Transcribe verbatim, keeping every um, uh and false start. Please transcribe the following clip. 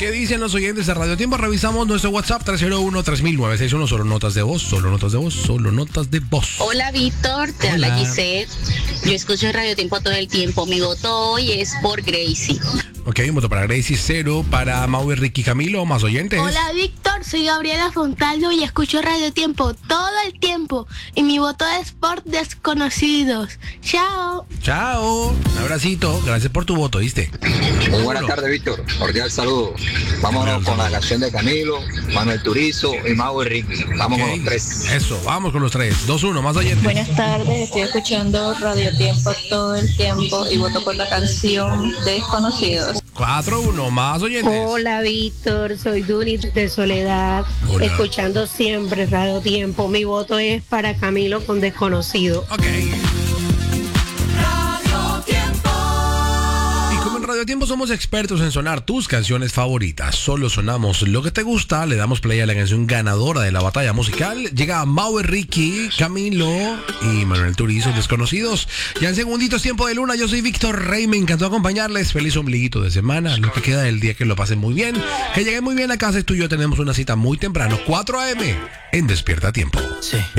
¿Qué dicen los oyentes de Radio Tiempo? Revisamos nuestro WhatsApp tres cero uno, tres mil nueve seis uno. Solo notas de voz, solo notas de voz, solo notas de voz. Hola, Víctor, te Hola. habla Gisette. Yo escucho Radio Tiempo todo el tiempo. Mi voto hoy es por Gracie. Ok, un voto para Gracie, cero para Mau, Ricky, Camilo. Más oyentes. Hola Víctor, soy Gabriela Fontaldo y escucho Radio Tiempo todo el tiempo. Y mi voto es por Desconocidos. Chao. Chao. Un abracito. Gracias por tu voto, ¿viste? Muy buenas tardes, Víctor. Cordial saludo. Vámonos con la canción de Camilo, Manuel Turizo y Mau y Ricky. Vamos Ok. con los tres. Eso, vamos con los tres. dos uno, más oyentes. Buenas tardes, estoy escuchando Radio Tiempo todo el tiempo y voto por la canción Desconocidos. cuatro uno, más oyentes. Hola Víctor, soy Duni de Soledad, Hola. escuchando siempre Radio Tiempo. Mi voto es para Camilo con Desconocido. Ok. Y como en Radio Tiempo somos expertos en sonar tus canciones favoritas, solo sonamos lo que te gusta, le damos play a la canción ganadora de la batalla musical. Llega Mau, Ricky, Camilo y Manuel Turizo, Desconocidos. Ya en segunditos, tiempo de luna, yo soy Víctor Rey, me encantó acompañarles. Feliz ombliguito de semana, lo que queda del día, que lo pasen muy bien, que lleguen muy bien a casa. Y tú y yo tenemos una cita muy temprano, cuatro a eme en Despierta Tiempo. Sí.